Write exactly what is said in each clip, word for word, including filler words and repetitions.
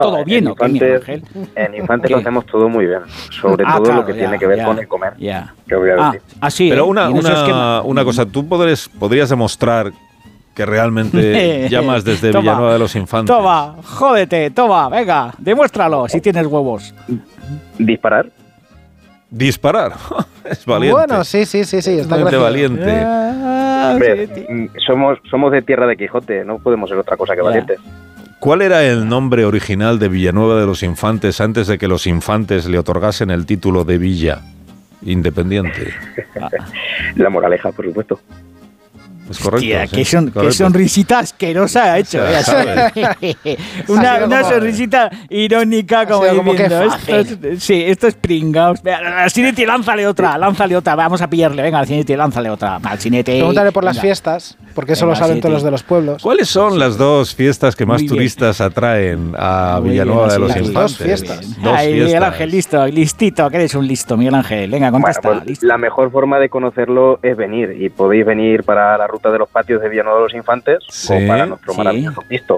todo no, bien, ¿o qué, Miguel Ángel? En Infantes lo hacemos todo muy bien, sobre ah, todo claro, lo que ya, tiene que ver ya, con el comer. Ya. Que voy a ah, decir. así, Pero ¿eh? una, una, una cosa, tú podrías, podrías demostrar que realmente llamas desde toma, Villanueva de los Infantes. Toma, jódete, toma, venga, demuéstralo si tienes huevos. ¿Disparar? Disparar, es valiente. Bueno, sí, sí, sí, sí, está Muy valiente. Ah, Hombre, sí, somos, somos de tierra de Quijote, no podemos ser otra cosa que Ya. valientes. ¿Cuál era el nombre original de Villanueva de los Infantes antes de que los Infantes le otorgasen el título de Villa Independiente? La Moraleja, por supuesto. Es correcto. Hostia, sí, qué, son, qué correcto. sonrisita asquerosa ha hecho. Se la ¿eh? sabe. una, Así una como- sonrisita irónica, como sido como diciendo, que esto es- sí, esto es pringaos. Venga, al Cineti, lánzale otra, lánzale otra. Vamos a pillarle, venga, al Cineti, lánzale otra. Al Cineti. Pregúntale por las venga. fiestas, porque eso Venga, lo saben sí, todos tío. los de los pueblos. ¿Cuáles son las dos fiestas que más Muy bien. turistas atraen a Muy Villanueva bien, de los sí, las Infantes? dos fiestas. Dos Ay, Miguel fiestas. Ángel, listo, listito, que eres un listo, Miguel Ángel. Venga, Bueno, contesta. pues, listo. la mejor forma de conocerlo es venir, y podéis venir para la ruta de los patios de Villanueva de los Infantes Sí, o para nuestro sí. maravilloso pisto.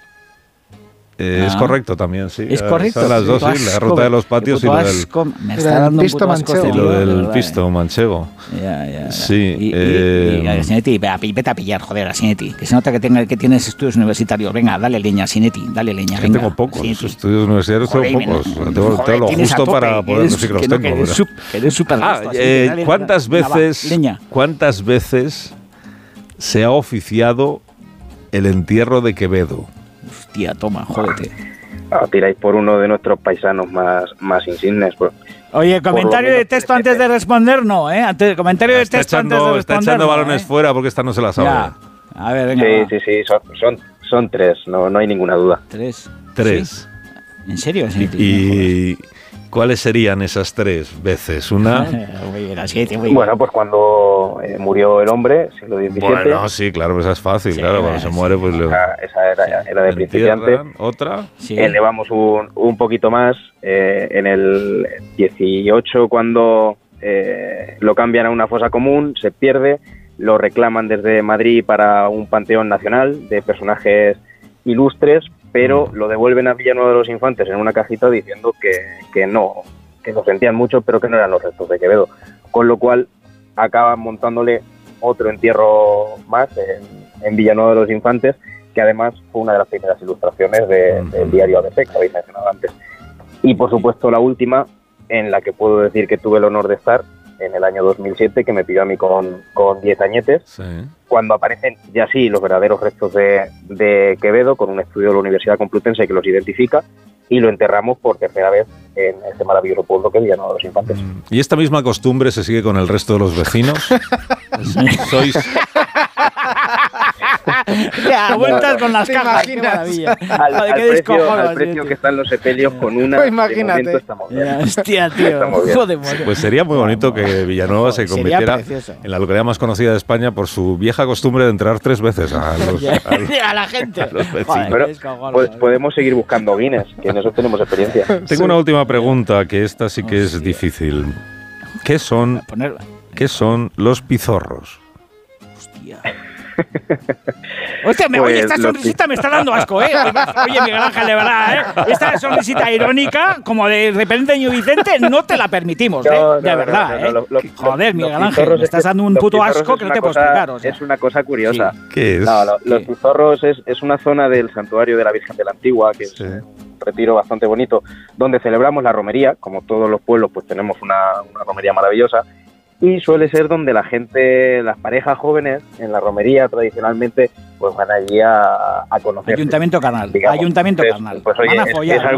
Eh, es Ah. correcto también, sí. Es Eh, correcto. Son las dos, Puto sí, la asco, ruta de los patios y puto lo del, asco, me y está lo del dando un pisto puto asco manchego. este y lo tío, de del verdad, pisto manchego. eh. Ya, ya, ya. Sí, Y, y, eh, y, a Sinetti, ve a- vete a pillar, joder, a Sinetti. Que se nota que, tenga, que tienes estudios universitarios. Venga, dale leña, Sinetti, dale leña. que Venga, tengo pocos Sinetti. estudios universitarios, Joder, tengo pocos. ven, Tengo, joder, tengo lo tienes a justo tope, para que poder eres- decir que los que no, tengo. que eres pero- sup- que eres súper Ah, listo, así eh, que dale, ¿cuántas venga, va, veces, leña. cuántas veces se ha oficiado el entierro de Quevedo? Hostia, toma, jódete. Ah, tiráis por uno de nuestros paisanos más, más insignes. Pues. Oye, Por comentario lo de menos texto antes de responder, no, ¿eh? Antes, comentario de Está texto echando, antes de está responder. echando no, balones ¿eh? fuera porque esta no se la sabe. Ya. A ver, venga. Sí, va. sí, sí, son, son, son tres, no, no hay ninguna duda. Tres. Tres. ¿Sí? ¿En serio? Sí, ¿Y cuáles serían esas tres veces? Una... Muy bien, así, tío, muy bien. Bueno, pues cuando eh, murió el hombre, siglo diecisiete, Bueno, sí, claro, esa es fácil, Sí, claro, cuando sí. se muere, pues le esa, esa era, era de le principiante. entierran. Otra. Sí. Elevamos un, un poquito más eh, en el dieciocho, cuando eh, lo cambian a una fosa común, se pierde, lo reclaman desde Madrid para un panteón nacional de personajes ilustres, pero lo devuelven a Villanueva de los Infantes en una cajita diciendo que, que no, que lo sentían mucho, pero que no eran los restos de Quevedo, con lo cual acaban montándole otro entierro más en, en Villanueva de los Infantes, que además fue una de las primeras ilustraciones de, del diario A B C que habéis mencionado antes. Y por supuesto la última, en la que puedo decir que tuve el honor de estar, en el año dos mil siete, que me pilló a mí con, con diez añetes, Sí. cuando aparecen ya sí los verdaderos restos de, de Quevedo, con un estudio de la Universidad Complutense que los identifica, y lo enterramos por tercera vez en este maravilloso pueblo que es Villanueva de los Infantes. ¿Y esta misma costumbre se sigue con el resto de los vecinos? ¿Sois, Ya, vueltas con las ¿Te cajas, qué imaginas? maravilla. Al, Joder, al qué precio, descojono, al así, precio tío. que están los sepelios con una, Pues de imagínate. momento estamos bien. Ya, hostia, tío. Estamos bien. Joder, madre. Pues sería muy bonito que Villanueva se Sería convirtiera precioso. en la localidad más conocida de España por su vieja costumbre de entrar tres veces a los, a los- a la gente. los vecinos. Joder, Pero qué descojono, pues, madre. podemos seguir buscando Guinness, que en eso tenemos experiencia. Tengo una última pregunta, que esta sí que es Hostia. difícil. ¿Qué son, Poner- qué son los pizorros? Hostia. Hostia, me, Pues oye, esta los sonrisita me está dando asco, ¿eh? Oye, Miguel Ángel, de verdad, ¿eh? Esta sonrisita irónica, como de repente Ño Vicente, no te la permitimos, ¿eh? No, no, de no, verdad, no, no, ¿eh? lo- lo- Joder, los Miguel Ángel, pizorros me es estás que- dando un los puto pizorros asco es que no una te puedo cosa- explicar, o sea. Es una cosa curiosa. ¿Qué es? No, lo- los Sí. pizorros es, es una zona del santuario de la Virgen de la Antigua, que es Sí. un retiro bastante bonito, donde celebramos la romería. Como todos los pueblos, pues tenemos una, una romería maravillosa. Y suele ser donde la gente, las parejas jóvenes, en la romería tradicionalmente, pues van allí a, a conocerse. Ayuntamiento carnal, digamos. ayuntamiento Entonces, carnal. Pues oye, Van a es- follar, es, algo